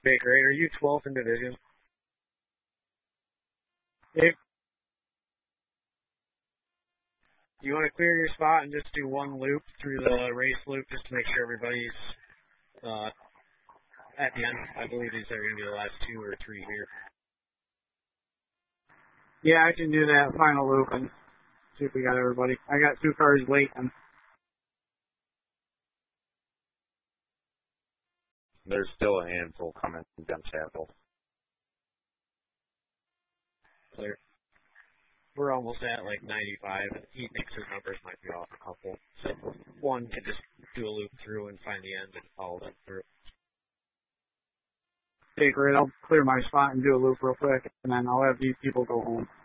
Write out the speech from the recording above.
Baker, are you 12th in division? If you want to clear your spot and just do one loop through the race loop just to make sure everybody's at the end. I believe these are going to be the last 2 or 3 here. Yeah, I can do that final loop and see if we got everybody. I got 2 cars waiting. There's still a handful coming down Chapel. Clear. We're almost at like 95. He thinks his numbers might be off a couple. So one can just do a loop through and find the end and follow them through. Okay, great. I'll clear my spot and do a loop real quick, and then I'll have these people go home.